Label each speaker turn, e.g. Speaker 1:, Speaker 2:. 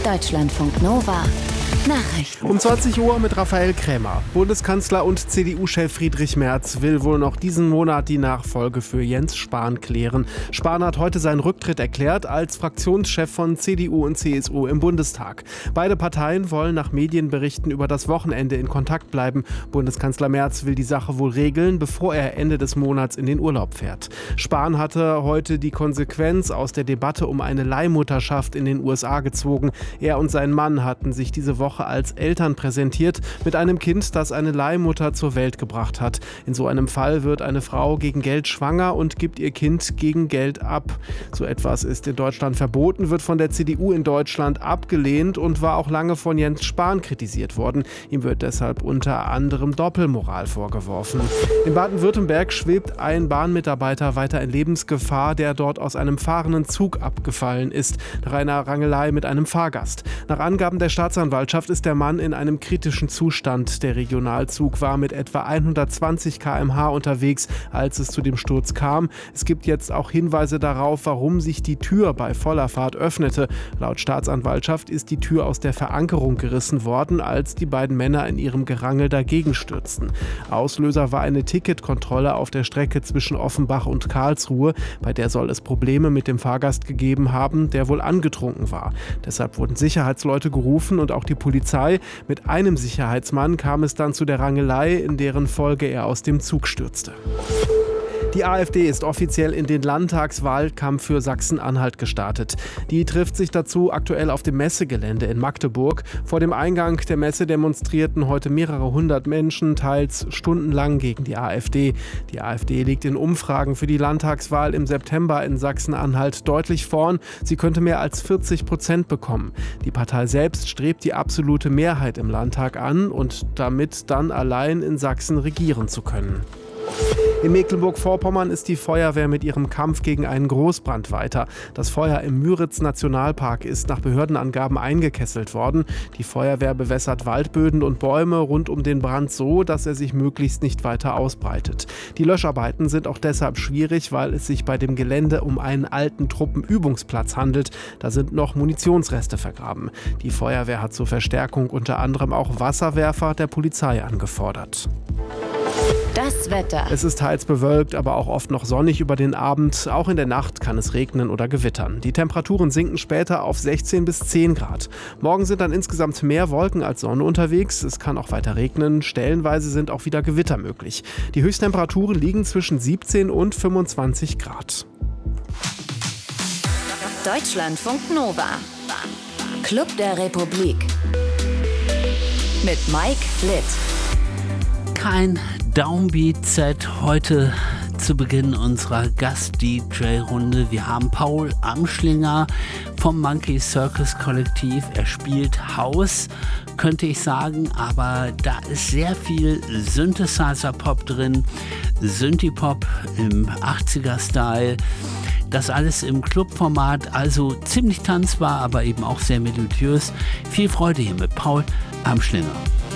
Speaker 1: Deutschlandfunk Nova Nachrichten.
Speaker 2: Um 20 Uhr mit Raphael Krämer. Bundeskanzler und CDU-Chef Friedrich Merz will wohl noch diesen Monat die Nachfolge für Jens Spahn klären. Spahn hat heute seinen Rücktritt erklärt als Fraktionschef von CDU und CSU im Bundestag. Beide Parteien wollen nach Medienberichten über das Wochenende in Kontakt bleiben. Bundeskanzler Merz will die Sache wohl regeln, bevor er Ende des Monats in den Urlaub fährt. Spahn hatte heute die Konsequenz aus der Debatte um eine Leihmutterschaft in den USA gezogen. Er und sein Mann hatten sich diese Woche als Eltern präsentiert mit einem Kind, das eine Leihmutter zur Welt gebracht hat. In so einem Fall wird eine Frau gegen Geld schwanger und gibt ihr Kind gegen Geld ab. So etwas ist in Deutschland verboten, wird von der CDU in Deutschland abgelehnt und war auch lange von Jens Spahn kritisiert worden. Ihm wird deshalb unter anderem Doppelmoral vorgeworfen. In Baden-Württemberg schwebt ein Bahnmitarbeiter weiter in Lebensgefahr, der dort aus einem fahrenden Zug abgefallen ist, nach einer Rangelei mit einem Fahrgast. Nach Angaben der Staatsanwaltschaft ist der Mann in einem kritischen Zustand. Der Regionalzug war mit etwa 120 km/h unterwegs, als es zu dem Sturz kam. Es gibt jetzt auch Hinweise darauf, warum sich die Tür bei voller Fahrt öffnete. Laut Staatsanwaltschaft ist die Tür aus der Verankerung gerissen worden, als die beiden Männer in ihrem Gerangel dagegen stürzten. Auslöser war eine Ticketkontrolle auf der Strecke zwischen Offenbach und Karlsruhe. Bei der soll es Probleme mit dem Fahrgast gegeben haben, der wohl angetrunken war. Deshalb wurden Sicherheitsleute gerufen und auch die Polizei. Mit einem Sicherheitsmann kam es dann zu der Rangelei, in deren Folge er aus dem Zug stürzte. Die AfD ist offiziell in den Landtagswahlkampf für Sachsen-Anhalt gestartet. Die trifft sich dazu aktuell auf dem Messegelände in Magdeburg. Vor dem Eingang der Messe demonstrierten heute mehrere hundert Menschen, teils stundenlang gegen die AfD. Die AfD liegt in Umfragen für die Landtagswahl im September in Sachsen-Anhalt deutlich vorn. Sie könnte mehr als 40% bekommen. Die Partei selbst strebt die absolute Mehrheit im Landtag an und damit dann allein in Sachsen regieren zu können. In Mecklenburg-Vorpommern ist die Feuerwehr mit ihrem Kampf gegen einen Großbrand weiter. Das Feuer im Müritz-Nationalpark ist nach Behördenangaben eingekesselt worden. Die Feuerwehr bewässert Waldböden und Bäume rund um den Brand so, dass er sich möglichst nicht weiter ausbreitet. Die Löscharbeiten sind auch deshalb schwierig, weil es sich bei dem Gelände um einen alten Truppenübungsplatz handelt. Da sind noch Munitionsreste vergraben. Die Feuerwehr hat zur Verstärkung unter anderem auch Wasserwerfer der Polizei angefordert.
Speaker 1: Das Wetter.
Speaker 2: Es ist teils bewölkt, aber auch oft noch sonnig über den Abend. Auch in der Nacht kann es regnen oder gewittern. Die Temperaturen sinken später auf 16 bis 10 Grad. Morgen sind dann insgesamt mehr Wolken als Sonne unterwegs. Es kann auch weiter regnen. Stellenweise sind auch wieder Gewitter möglich. Die Höchsttemperaturen liegen zwischen 17 und 25 Grad.
Speaker 1: Deutschlandfunk Nova. Club der Republik. Mit Mike Litt.
Speaker 3: Kein Downbeat-Set heute zu Beginn unserer Gast-DJ-Runde. Wir haben Paul Amschlinger vom Monkey Circus Kollektiv. Er spielt House, könnte ich sagen, aber da ist sehr viel Synthesizer-Pop drin, Synthie-Pop im 80er-Style. Das alles im Clubformat, also ziemlich tanzbar, aber eben auch sehr melodiös. Viel Freude hier mit Paul Amschlinger.